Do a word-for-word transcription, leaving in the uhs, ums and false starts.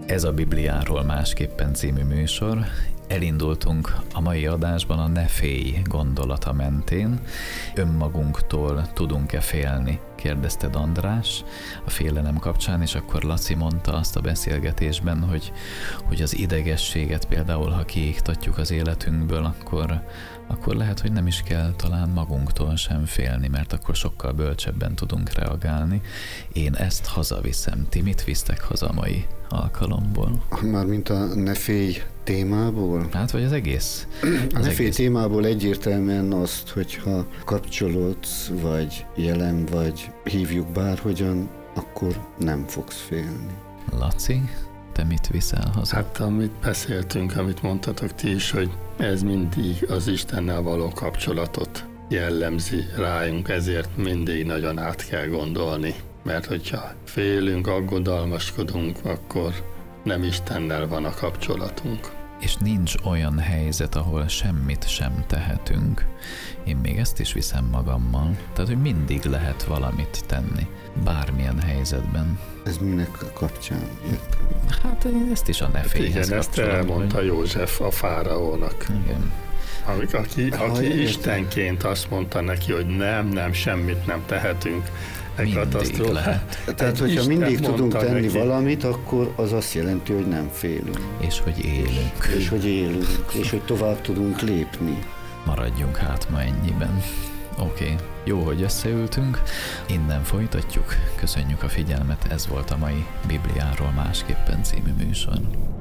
Ez a Bibliáról másképpen című műsor. Elindultunk a mai adásban a ne félj gondolata mentén. Önmagunktól tudunk-e félni? Kérdezted, András, a félelem kapcsán, és akkor Laci mondta azt a beszélgetésben, hogy, hogy az idegességet például, ha kiiktatjuk az életünkből, akkor, akkor lehet, hogy nem is kell talán magunktól sem félni, mert akkor sokkal bölcsebben tudunk reagálni. Én ezt hazaviszem. Ti mit visztek haza a mai alkalomból? Mármint a ne félj témából? Hát, vagy az egész? A az ne félj egész. témából egyértelműen azt, hogyha kapcsolódsz, vagy jelen vagy, hívjuk bárhogyan, akkor nem fogsz félni. Laci, te mit viszel haza? Hát amit beszéltünk, amit mondtatok ti is, hogy ez mindig az Istennel való kapcsolatot jellemzi rájunk, ezért mindig nagyon át kell gondolni. Mert hogyha félünk, aggodalmaskodunk, akkor nem Istennel van a kapcsolatunk. És nincs olyan helyzet, ahol semmit sem tehetünk. Én még ezt is viszem magammal. Tehát, hogy mindig lehet valamit tenni. Bármilyen helyzetben. Ez minek kapcsán? Hát én ezt is a ne félhez Igen, ezt kapcsolom, elmondta hogy... József a fáraónak. Igen. Aki, aki, Ha, aki értem. istenként azt mondta neki, hogy nem, nem, semmit nem tehetünk. Egy Mindig katasztrófa. lehet. Tehát, hogyha Isten mindig tudunk mondta tenni neki. valamit, akkor az azt jelenti, hogy nem félünk. És hogy élünk. És hogy élünk, és hogy tovább tudunk lépni. Maradjunk hát ma ennyiben. Oké, okay. Jó, hogy összeültünk. Innen folytatjuk. Köszönjük a figyelmet. Ez volt a mai Bibliáról másképpen című műsor.